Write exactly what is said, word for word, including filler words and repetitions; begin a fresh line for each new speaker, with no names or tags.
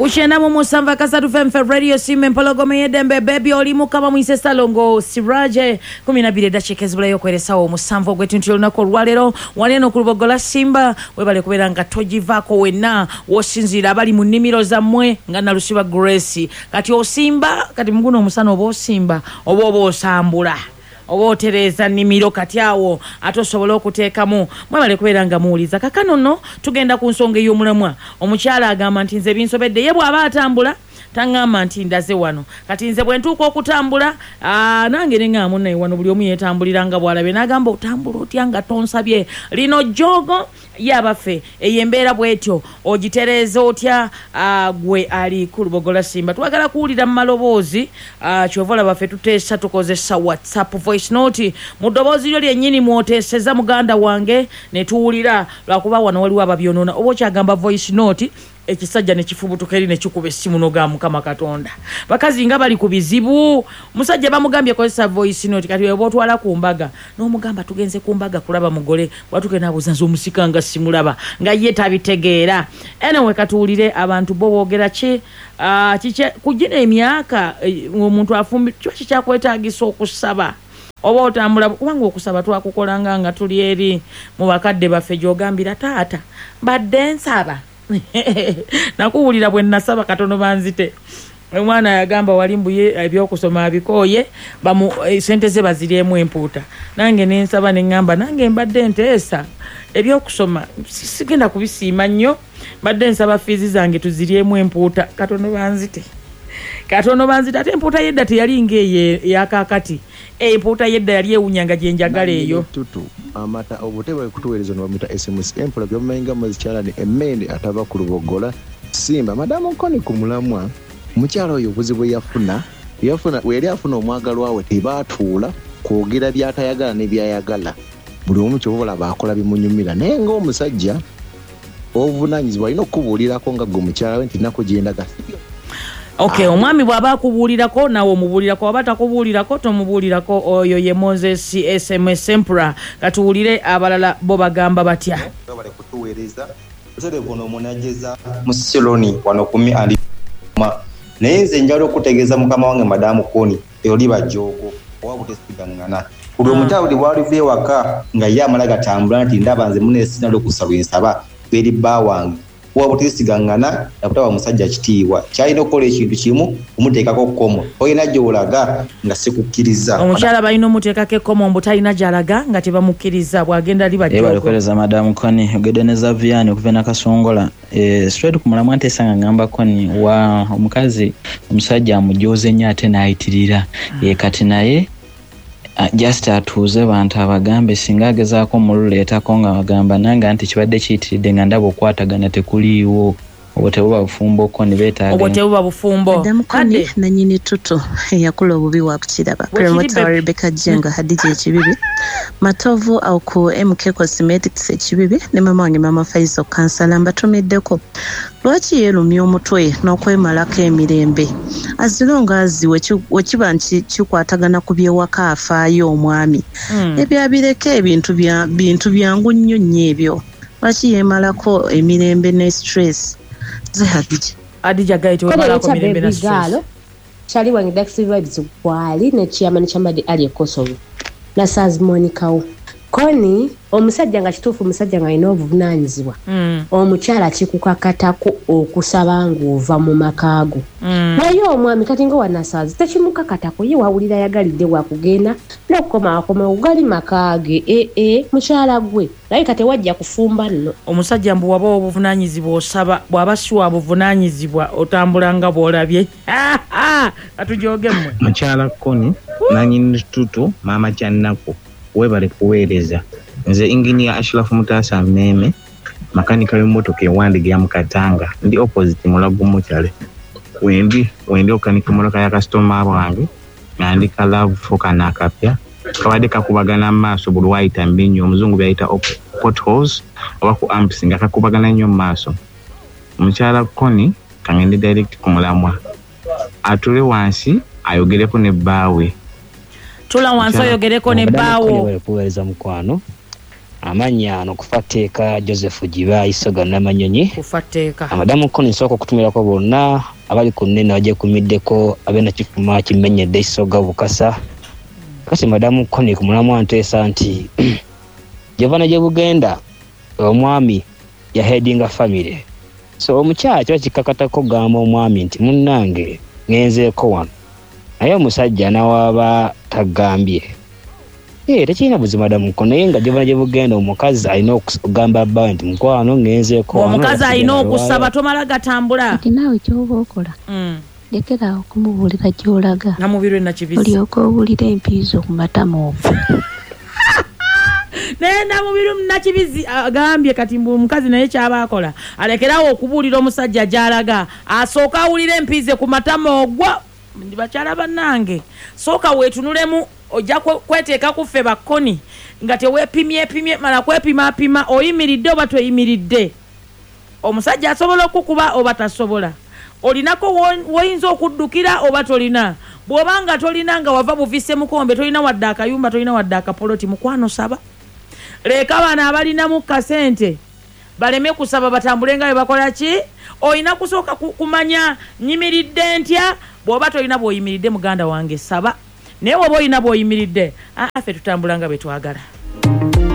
Kushena mu musanva kasatu femfe radio simu empologome yedembe baby oli mukama mwise salongo siraje kumi na bbiri eddakiika bulayo okweresawo omusanvu ogwetu nti olunaku olwaleero waneno ku lubogola Simba webale kubeera nga togivaako wenna wosinziira abali mu nnimiro zammwe nga Nalusiba Grace kati osimba kati muguno omusana oba osimba oba oba osambula oba otereza nnimiro kati awo atosobola okuteekamu mwebale kubeera nga muwuliza kakano nno tugenda ku nsonga ey'omulamwa omukyala agamba nti nze binsobedde ye bw'aba atambula tangamba nti ndaze wano kati nze bwe ntuuka okutambula nange ne ngaamu naye wano buli omu yeetambulira nga bw'alabe n'agamba otambula otya nga tonsabye lino jogo yabaffe eyembeera bwetyo ogitereeza otya gwe ali ku lubogola Simba twagala kuwulira mu maloboozi kyovola baffe tuteesa tukozesa WhatsApp voice note mu ddoboozi lyo lyennyini mwoteeseza muganda wange ne tuwulira lwakuba wano waliwo ababyonoona oba okyagamba voice note ekisajja ne kifubutuka eri ne kikuba essimu n'oga Mukama Katonda bakazi nga bali ku bizibu musajja bamugambye kozesa voice note kati weba otwala ku mbaga n'omugamba tugenze ku mbaga kulaba mugole watuke n'abuuza nze omusika nga simulaba nga ye tabitegeera anyway katuwulire abantu bo boogera ki kike kugina emyaka omuntu afumbi kiba kikyakwetaagisa okusaba oba otambula kubanga okusaba twakukolanga nga tuli eri mu bakadde baffe gy'ogambira taata badde nsaba nakuwulira bwe nasaba katono banzite omwana yagamba wali mbuye ebyokusoma abikooye bamu sente ze baziriemu empuuta nange nensaba nengamba nange mbadde nteesa ebyokusoma sigenda kubisiima nnyo mbadde nsaba fiizi zange tuziriemu empuuta katono banzite katono banzite ate empuuta yedda teyali ng'eyo eyakakati empuuta yedda yali ewunyanga gye njagala eyo
tutu amata obutebe kutuweereza no bamita S M S empola byomenga muzikyalani emmende atava ku lubogola Simba madamu Nkoni ku mulamwa mukyala oyo obuzibu yafuna yafuna weri afuna omwagalwa we tebaatuula kwogera byatayagala ne byayagala buli omu kyobola baakola bimunyumira naye ng'omusajja obuvunanyizibwa alina okubuulirako nga gwe mukyala we nti nako gyendaga
Okay, omwami bw'aba akubuulirako nawe omubuulirako waba takubuulirako tomubuulirako oyo ye Moses S M S Emperor katuwulire abalala bo bagamba batya
bale kutuweereza tusere kono munajeza musiloni wano kumi ali ma naye nze njalo okutegeeza mukama wange madamu Koni eyoli bajogo owabutesigangana buli omutawuli bwali vye waka nga ye amala gatambula nti ndaba nze muneesina lokusaba ensaba eri bba wange wabutesigangana nakutaba musajja kitiibwa kyalina okukola ekintu kimu omuteekako kkomo olina gy'olaga nga sikukkiriza
omukyala balina omuteekako ekkomo mbu talina gy'alaga nga tebamukkiriza bw'agenda ali bajjogo
balekoleza madamu Koni ogedde ne Zaviani okuva na Kasongola straight ku mulamwa nteesa nga ngamba Koni wa omukazi omusajja amujooze nnyo ate n'ayitirira kati naye Uh, just atuuze bantu abagambe singa agezaako mululeetako nga bagamba nanga nti kibadde kiyitiridde nga ndaba okwatagana tekuliiwo obwo tebuba bufumbo ko ne beetaaga
obwo tebuba bufumbo
Madamu Koni nannyini tuto eyakula obubi wakukiraba Promota Rebecca Jenga Hadija Ekibibi Matovu au ku M K Cosmetics Ekibibi ne mama wange mama Faizo Kansala mbatumiddeko lwaki yeerumya omutwe n'okwemalako emirembe azilonga aziwe wekiba nti kikwatagana ku byewaka afaayo omwami mm. ebyabireka ebintu bya bintu byangu nnyo nnyo ebyo lwaki yeemalako emirembe ne stress ze Hadija
Hadija gaito wemalako emirembe ne stress
chali wange Daxi Vibes kwali ne chairman chamadi ali Kosovo na Saz Monica Koni omusajja nga kituufu omusajja nga alina obuvunanyizibwa mm. omukyala kikukakatako okusaba ng'ova mu makaago mm. naye omwami kati nga wanasaazi tekimukakatako ye wawulira yagalidde wakugenda n'okukoma wakoma ugali makaage e e mukyala gwe naye kati wajja kufumba nno
omusajja mbu waba obuvunanyizibwa osaba bw'aba siwa buvunanyizibwa otambulanga bw'olabye katujogemmwe
mukyala Koni nanyini tutu maama kyannako webale kuweereza nze engineer Ashraf Mutasa Meme makanika y'emmotoka ewandige ya Mukatanga ndi opposite Mulago Mukyale wendi wendi okanika emmotoka ya customer wange ngandika love foka nakapya kabadde kakubagana maaso buli wayita mbi nnyo omuzungu byayita potholes oba ku amps nga kakubagana nnyo maaso omukyala Koni kangende direct ku mulamwa atule wansi ayogereko ne bbaawe
tula wansi oyogereko ne bbaawo
kuweereza mukwano
amanya no kufateeka Joseph Jiba Isoga Namanyonyi
kufateeka
amadamu ko nisoko kutumirako bonna abali ku nnene baje kumiddeko abena kifuma kimenyedde Isoga Bukasa kasi madamu ko ni kumulamu antesa nti Jovana je bugenda omwami ya heading family so omukyala kyo kikakatako gamba omwami nti munnange ngenzeeko wano naye omusajja nawaba tagambye eh tekina buzima madamu ko naye nga Jovana je bugenda omukazi alina okugamba bba nti mukwano ngenzeeko wano
omukazi alina okusaba tomala gatambula
ati nawe kyoba okola
mm.
lekera okumubuulira gy'olaga
namubirwe nakibizi
olyoka owulira empiizo ku matama ovu
naye namubiri nakibizi agambye kati omukazi naye kyaba akola alekerawo okubuulira omusajja gy'alaga asooka awulira empiize ku matama ogwo ndi bakyala bannange sooka weetunulemu ojja kweteeka kuffe bakkoni nga teweepimye pimye mala kwepima pima oyimiridde oba toyimiridde omusajja asobola okukuba oba tasobola olinako woyinza okuddukira oba tolina bw'obanga tolina nga wava buvise mukombe tolina wadde akayumba tolina wadde akapoloti mukwano saba leka bana abalinamu kasente baleme kusaba batambule nga bakola ki oyina kusooka kumanya nyimiridde ntya bw'oba tolina bw'oyimiridde muganda wange saba naye woba oyina bw'oyimiridde afe tutambula nga bwe twagala